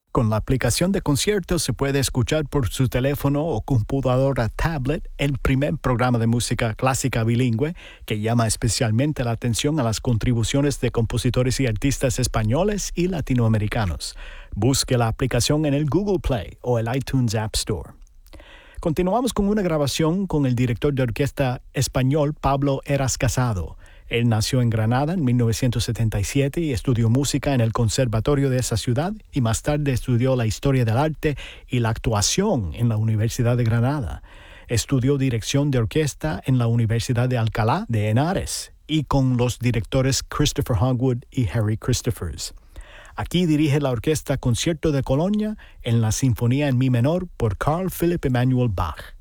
Con la aplicación de conciertos se puede escuchar por su teléfono o computadora tablet el primer programa de música clásica bilingüe que llama especialmente la atención a las contribuciones de compositores y artistas españoles y latinoamericanos. Busque la aplicación en el Google Play o el iTunes App Store. Continuamos con una grabación con el director de orquesta español Pablo Heras Casado. Él nació en Granada en 1977 y estudió música en el conservatorio de esa ciudad y más tarde estudió la historia del arte y la actuación en la Universidad de Granada. Estudió dirección de orquesta en la Universidad de Alcalá de Henares y con los directores Christopher Hogwood y Harry Christophers. Aquí dirige la orquesta Concierto de Colonia en la Sinfonía en Mi menor por Carl Philipp Emanuel Bach.